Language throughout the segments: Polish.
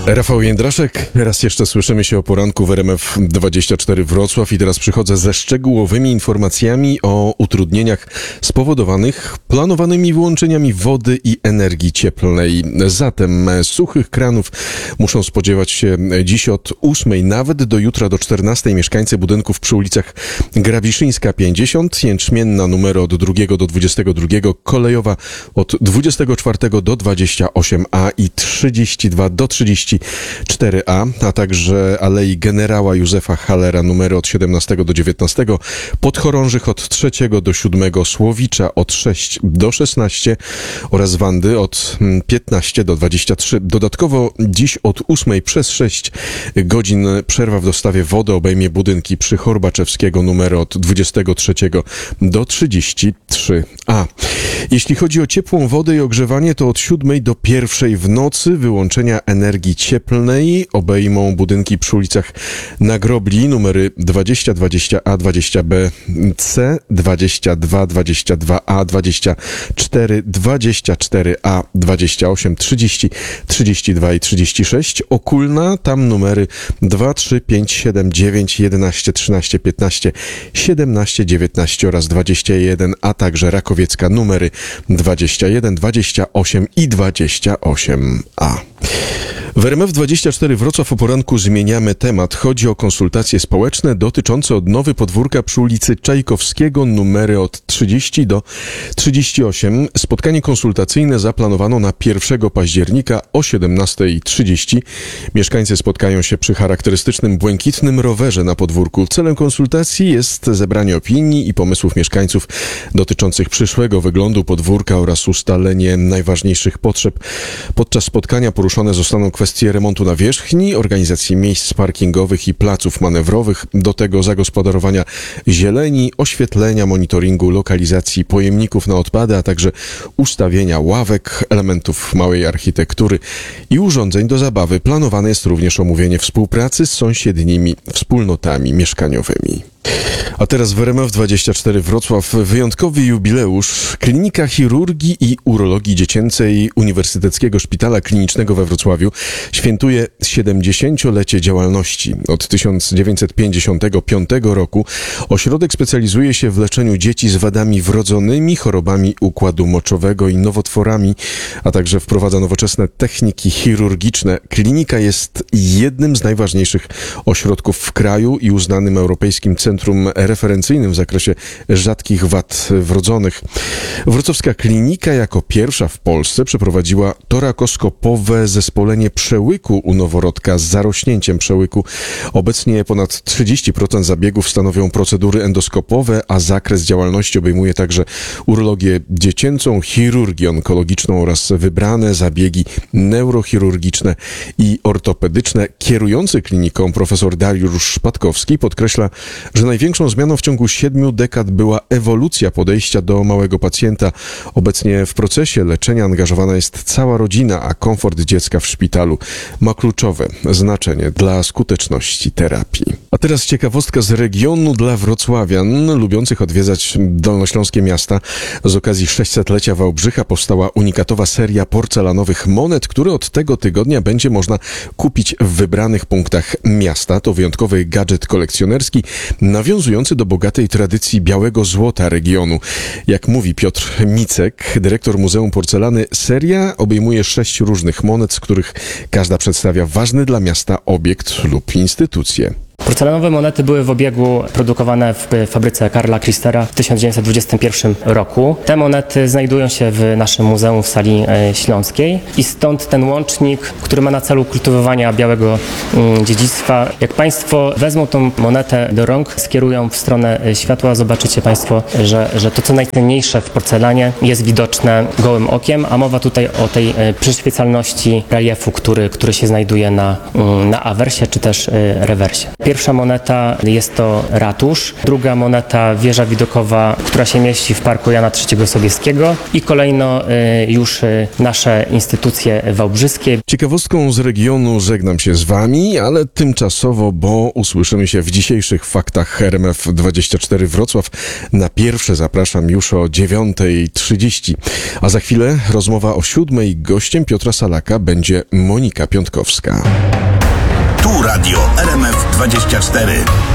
Rafał Jędraszek, raz jeszcze słyszymy się o poranku w RMF24 Wrocław i teraz przychodzę ze szczegółowymi informacjami o utrudnieniach spowodowanych planowanymi wyłączeniami wody i energii cieplnej. Zatem suchych kranów muszą spodziewać się dziś od 8 nawet do jutra do 14 mieszkańcy budynków przy ulicach Grawiszyńska 50, Jęczmienna numery od 2 do 22, Kolejowa od 24 do 28a i 32 do 34a, a także Alei Generała Józefa Hallera numery od 17 do 19, Podchorążych od 3 do 7, Słowicza od 6 do 16 oraz Wandy od 15 do 23. Dodatkowo dziś od 8 przez 6 godzin przerwa w dostawie wody obejmie budynki przy Horbaczewskiego numery od 23 do 33a. Jeśli chodzi o ciepłą wodę i ogrzewanie, to od 7 do 1 w nocy wyłączenia energii cieplnej obejmą budynki przy ulicach Nagrobli numery 20, 20a, 20b, c, 22, 22a, 24, 24a, 28, 30, 32 i 36. Okulna, tam numery 2, 3, 5, 7, 9, 11, 13, 15, 17, 19 oraz 21, a także Rakowiecka numery 21, 28 i 28a. W RMF24 Wrocław o poranku zmieniamy temat. Chodzi o konsultacje społeczne dotyczące odnowy podwórka przy ulicy Czajkowskiego numery od 30 do 38. Spotkanie konsultacyjne zaplanowano na 1 października o 17:30. Mieszkańcy spotkają się przy charakterystycznym błękitnym rowerze na podwórku. Celem konsultacji jest zebranie opinii i pomysłów mieszkańców dotyczących przyszłego wyglądu podwórka oraz ustalenie najważniejszych potrzeb. Podczas spotkania poruszone zostaną kwestie remontu nawierzchni, organizacji miejsc parkingowych i placów manewrowych, do tego zagospodarowania zieleni, oświetlenia, monitoringu lokalizacji pojemników na odpady, a także ustawienia ławek, elementów małej architektury i urządzeń do zabawy. Planowane jest również omówienie współpracy z sąsiednimi wspólnotami mieszkaniowymi. A teraz w RMF24 Wrocław wyjątkowy jubileusz. Klinika Chirurgii i Urologii Dziecięcej Uniwersyteckiego Szpitala Klinicznego we Wrocławiu świętuje 70-lecie działalności. Od 1955 roku ośrodek specjalizuje się w leczeniu dzieci z wadami wrodzonymi, chorobami układu moczowego i nowotworami, a także wprowadza nowoczesne techniki chirurgiczne. Klinika jest jednym z najważniejszych ośrodków w kraju i uznanym Europejskim Centrum Referencyjnym w zakresie rzadkich wad wrodzonych. Wrocławska klinika jako pierwsza w Polsce przeprowadziła torakoskopowe zespolenie przełyku u noworodka z zarośnięciem przełyku. Obecnie ponad 30% zabiegów stanowią procedury endoskopowe, a zakres działalności obejmuje także urologię dziecięcą, chirurgię onkologiczną oraz wybrane zabiegi neurochirurgiczne i ortopedyczne. Kierujący kliniką profesor Dariusz Szpatkowski podkreśla, że największą zmianą w ciągu 7 dekad była ewolucja podejścia do małego pacjenta. Obecnie w procesie leczenia angażowana jest cała rodzina, a komfort dziecka w szpitalu ma kluczowe znaczenie dla skuteczności terapii. A teraz ciekawostka z regionu dla wrocławian lubiących odwiedzać dolnośląskie miasta. Z okazji 600-lecia Wałbrzycha powstała unikatowa seria porcelanowych monet, które od tego tygodnia będzie można kupić w wybranych punktach miasta. To wyjątkowy gadżet kolekcjonerski nawiązujący do bogatej tradycji białego złota regionu. Jak mówi Piotr Micek, dyrektor Muzeum Porcelany, seria obejmuje 6 różnych monet, z których każda przedstawia ważny dla miasta obiekt lub instytucję. Porcelanowe monety były w obiegu produkowane w fabryce Karla Kristera w 1921 roku. Te monety znajdują się w naszym muzeum w sali śląskiej i stąd ten łącznik, który ma na celu kultywowania białego dziedzictwa. Jak Państwo wezmą tą monetę do rąk, skierują w stronę światła, zobaczycie Państwo, że to co najcenniejsze w porcelanie jest widoczne gołym okiem, a mowa tutaj o tej przyświecalności reliefu, który się znajduje na awersie czy też rewersie. Pierwsza moneta jest to ratusz, druga moneta wieża widokowa, która się mieści w Parku Jana III Sobieskiego i kolejno już nasze instytucje wałbrzyskie. Ciekawostką z regionu żegnam się z Wami, ale tymczasowo, bo usłyszymy się w dzisiejszych faktach RMF24 Wrocław. Na pierwsze zapraszam już o 9:30, a za chwilę rozmowa o 7:00. Gościem Piotra Salaka będzie Monika Piątkowska. Tu radio RMF24.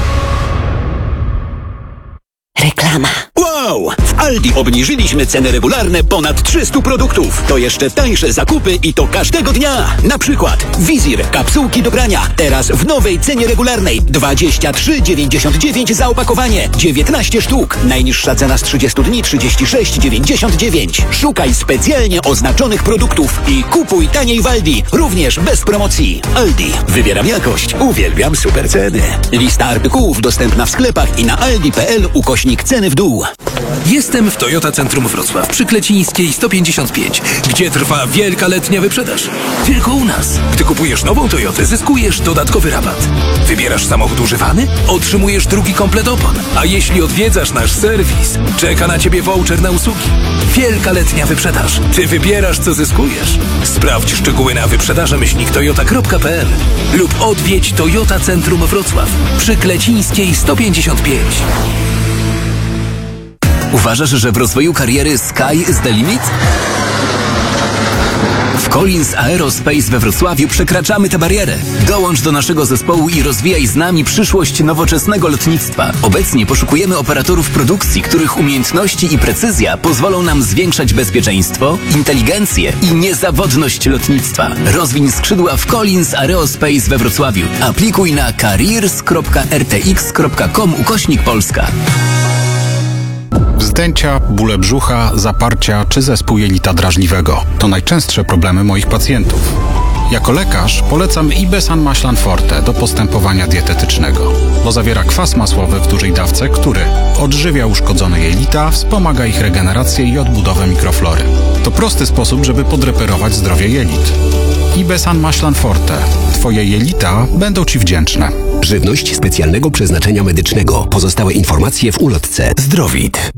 Reklama. Wow! W Aldi obniżyliśmy ceny regularne ponad 300 produktów. To jeszcze tańsze zakupy i to każdego dnia. Na przykład Wizir, kapsułki do prania. Teraz w nowej cenie regularnej 23,99 za opakowanie. 19 sztuk. Najniższa cena z 30 dni 36,99. Szukaj specjalnie oznaczonych produktów i kupuj taniej w Aldi. Również bez promocji. Aldi. Wybieram jakość. Uwielbiam super ceny. Lista artykułów dostępna w sklepach i na aldi.pl/ceny w dół. Jestem w Toyota Centrum Wrocław przy Klecińskiej 155, gdzie trwa wielka letnia wyprzedaż. Tylko u nas. Gdy kupujesz nową Toyotę, zyskujesz dodatkowy rabat. Wybierasz samochód używany? Otrzymujesz drugi komplet opon. A jeśli odwiedzasz nasz serwis, czeka na Ciebie voucher na usługi. Wielka letnia wyprzedaż. Ty wybierasz, co zyskujesz. Sprawdź szczegóły na wyprzedaże-toyota.pl lub odwiedź Toyota Centrum Wrocław przy Klecińskiej 155. Uważasz, że w rozwoju kariery sky is the limit? W Collins Aerospace we Wrocławiu przekraczamy tę barierę. Dołącz do naszego zespołu i rozwijaj z nami przyszłość nowoczesnego lotnictwa. Obecnie poszukujemy operatorów produkcji, których umiejętności i precyzja pozwolą nam zwiększać bezpieczeństwo, inteligencję i niezawodność lotnictwa. Rozwiń skrzydła w Collins Aerospace we Wrocławiu. Aplikuj na careers.rtx.com/Polska. Wzdęcia, bóle brzucha, zaparcia czy zespół jelita drażliwego to najczęstsze problemy moich pacjentów. Jako lekarz polecam Ibesan Maślan Forte do postępowania dietetycznego, bo zawiera kwas masłowy w dużej dawce, który odżywia uszkodzone jelita, wspomaga ich regenerację i odbudowę mikroflory. To prosty sposób, żeby podreperować zdrowie jelit. Ibesan Maślan Forte. Twoje jelita będą Ci wdzięczne. Żywność specjalnego przeznaczenia medycznego. Pozostałe informacje w ulotce. Zdrowit.